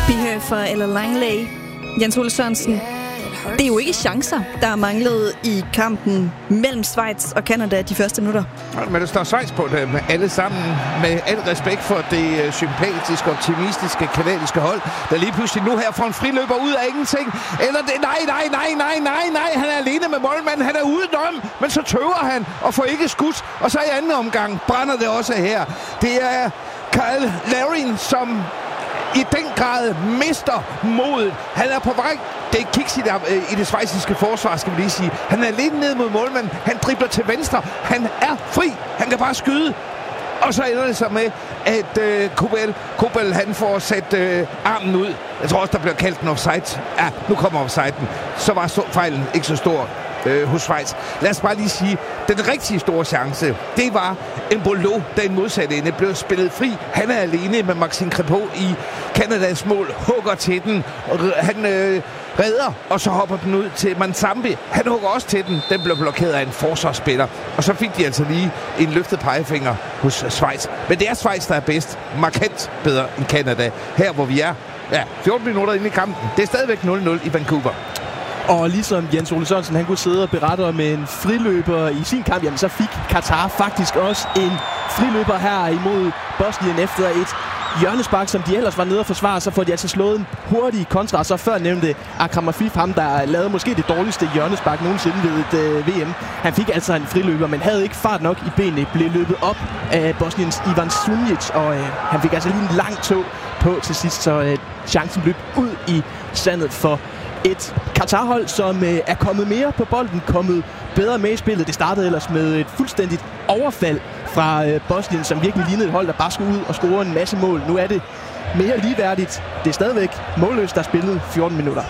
For eller Langley. Jens Ole Sørensen, det er jo ikke chancer, der er manglet i kampen mellem Schweiz og Canada de første minutter. Men der står Schweiz på dem alle sammen, med al respekt for det sympatiske, optimistiske kanadiske hold, der lige pludselig nu her får en friløber ud af ingenting. Eller det, nej, han er alene med målmanden, han er udenom, men så tøver han og får ikke skudt, og så i anden omgang brænder det også her. Det er Kyle Larin, som i den grad mister modet. Han er på vej. Det er kiks i det schweiziske forsvar, skal vi lige sige. Han er alene ned mod målmanden. Han dribler til venstre. Han er fri. Han kan bare skyde. Og så ender det så med, at Kobel han får sat armen ud. Jeg tror også, der bliver kaldt en offside. Ja, nu kommer offsiden. Så var fejlen ikke så stor hos Schweiz. Lad os bare lige sige, den rigtige store chance, det var Embolo, den modsatte ende, blev spillet fri. Han er alene med Maxime Crépeau i Kanadas mål, hugger til den. Han redder, og så hopper den ud til Manzambi. Han hugger også til den. Den blev blokeret af en forsvarsspiller. Og så fik de altså lige en løftet pegefinger hos Schweiz. Men det er Schweiz, der er bedst. Markant bedre end Canada. Her, hvor vi er 14 minutter inde i kampen. Det er stadigvæk 0-0 i Vancouver. Og ligesom Jens Ole Sørensen, han kunne sidde og berette om en friløber i sin kamp, jamen så fik Katar faktisk også en friløber her imod Bosnien efter et hjørnespark, som de ellers var nede og forsvare. Så får de altså slået en hurtig kontra, så før nævnte Akram Afif, ham der lavede måske det dårligste hjørnespark nogensinde ved et VM. Han fik altså en friløber, men havde ikke fart nok i benene, blev løbet op af Bosniens Ivan Sunjic, og han fik altså lige en lang tog på til sidst, så chancen løb ud i sandet for et Katar-hold, som er kommet mere på bolden, kommet bedre med i spillet. Det startede ellers med et fuldstændigt overfald fra Bosnien, som virkelig lignede et hold, der bare skulle ud og score en masse mål. Nu er det mere ligeværdigt. Det er stadigvæk målløst, der er spillet 14 minutter.